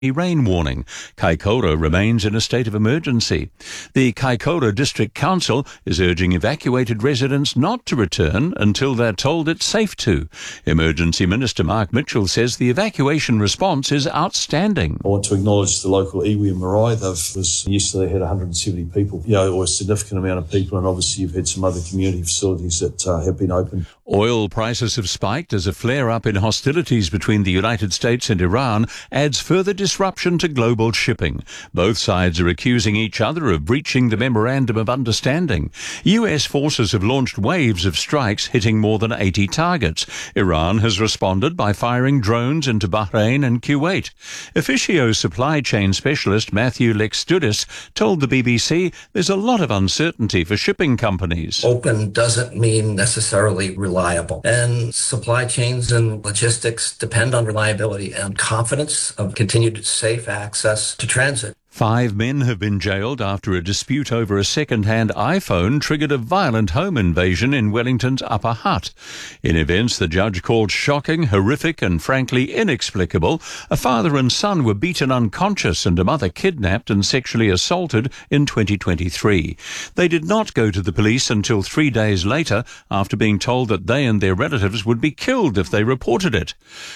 rain warning. Kaikoura remains in a state of emergency. The Kaikoura District Council is urging evacuated residents not to return until they're told it's safe to. Emergency Minister Mark Mitchell says the evacuation response is outstanding. I want to acknowledge the local iwi and marae. Yesterday had 170 people, or a significant amount of people, and obviously you've had some other community facilities that have been opened. Oil prices have spiked as a flare-up in hostilities between the United States and Iran adds further disruption to global shipping. Both sides are accusing each other of breaching the Memorandum of Understanding. US forces have launched waves of strikes hitting more than 80 targets. Iran has responded by firing drones into Bahrain and Kuwait. Officio supply chain specialist Matthew Lextudis told the BBC there's a lot of uncertainty for shipping companies. Open doesn't mean necessarily reliable, and supply chains and logistics depend on reliability and confidence of continued safe access to transit. 5 men have been jailed after a dispute over a second-hand iPhone triggered a violent home invasion in Wellington's Upper Hutt. In events the judge called shocking, horrific and frankly inexplicable, a father and son were beaten unconscious and a mother kidnapped and sexually assaulted in 2023. They did not go to the police until 3 days later after being told that they and their relatives would be killed if they reported it.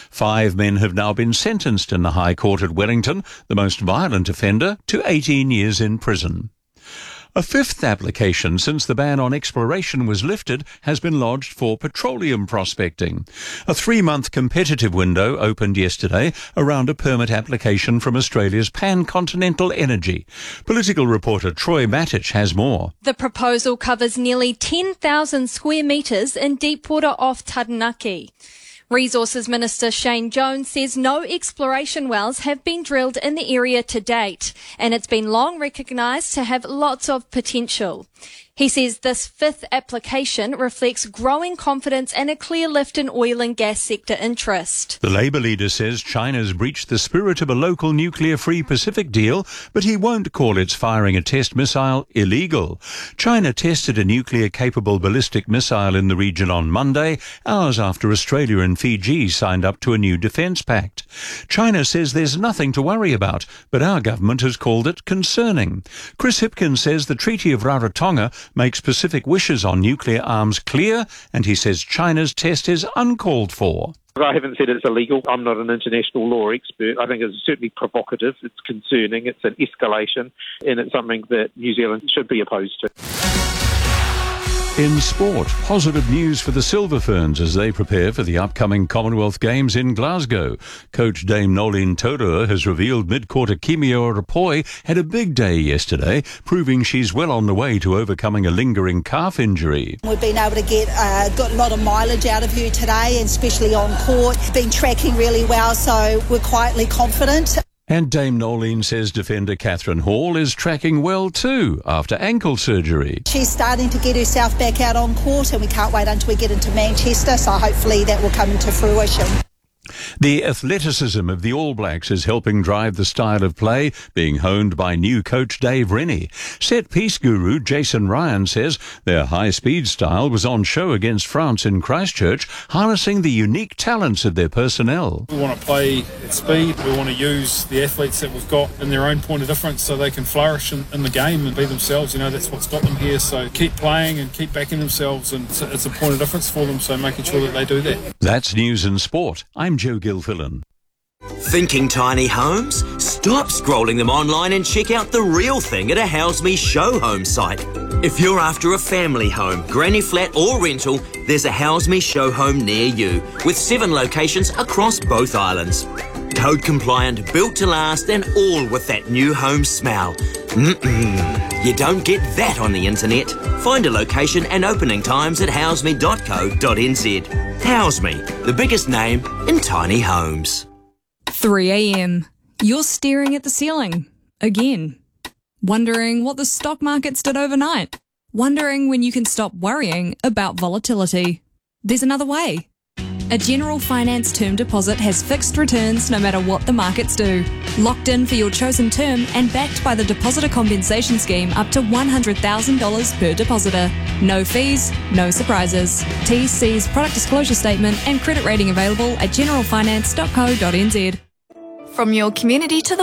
5 men have now been sentenced in the High Court at Wellington, the most violent offender to 18 years in prison. A 5th application since the ban on exploration was lifted has been lodged for petroleum prospecting. A 3-month competitive window opened yesterday around a permit application from Australia's Pan-Continental Energy. Political reporter Troy Matich has more. The proposal covers nearly 10,000 square metres in deep water off Taranaki. Resources Minister Shane Jones says no exploration wells have been drilled in the area to date, and it's been long recognised to have lots of potential. He says this 5th application reflects growing confidence and a clear lift in oil and gas sector interest. The Labour leader says China's breached the spirit of a local nuclear-free Pacific deal, but he won't call its firing a test missile illegal. China tested a nuclear-capable ballistic missile in the region on Monday, hours after Australia and Fiji signed up to a new defence pact. China says there's nothing to worry about, but our government has called it concerning. Chris Hipkins says the Treaty of Rarotonga makes Pacific wishes on nuclear arms clear, and he says China's test is uncalled for. I haven't said it's illegal. I'm not an international law expert. I think it's certainly provocative, it's concerning, it's an escalation, and it's something that New Zealand should be opposed to. In sport, positive news for the Silver Ferns as they prepare for the upcoming Commonwealth Games in Glasgow. Coach Dame Nolene Taurua has revealed mid-quarter Kimio Rapoi had a big day yesterday, proving she's well on the way to overcoming a lingering calf injury. We've been able to got a lot of mileage out of her today, and especially on court. Been tracking really well, so we're quietly confident. And Dame Nolene says defender Catherine Hall is tracking well too after ankle surgery. She's starting to get herself back out on court, and we can't wait until we get into Manchester, so hopefully that will come into fruition. The athleticism of the All Blacks is helping drive the style of play being honed by new coach Dave Rennie. Set-piece guru Jason Ryan says their high-speed style was on show against France in Christchurch, harnessing the unique talents of their personnel. We want to play at speed. We want to use the athletes that we've got in their own point of difference so they can flourish in the game and be themselves. That's what's got them here. So keep playing and keep backing themselves, and it's a point of difference for them, so making sure that they do that. That's news and sport. I'm Joe Gilfillan. Thinking tiny homes? Stop scrolling them online and check out the real thing at a House Me Show Home site. If you're after a family home, granny flat or rental, there's a House Me Show Home near you with 7 locations across both islands. Code compliant, built to last, and all with that new home smell. You don't get that on the internet. Find a location and opening times at houseme.co.nz. Houseme, the biggest name in tiny homes. 3 a.m. You're staring at the ceiling. Again. Wondering what the stock markets did overnight. Wondering when you can stop worrying about volatility. There's another way. A General Finance term deposit has fixed returns no matter what the markets do. Locked in for your chosen term and backed by the Depositor Compensation Scheme up to $100,000 per depositor. No fees, no surprises. TC's product disclosure statement and credit rating available at generalfinance.co.nz. From your community to the